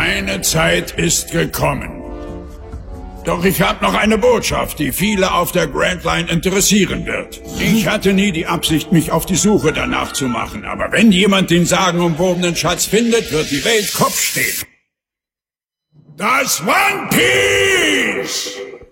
Meine Zeit ist gekommen. Doch ich habe noch eine Botschaft, die viele auf der Grand Line interessieren wird. Ich hatte nie die Absicht, mich auf die Suche danach zu machen, aber wenn jemand den sagenumwobenen Schatz findet, wird die Welt Kopf stehen. Das One Piece!